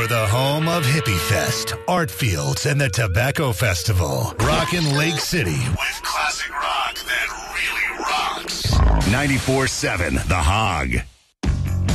You're the home of Hippie Fest, Art Fields, and the Tobacco Festival. Rockin' Lake City with classic rock that really rocks. 94.7 The Hog.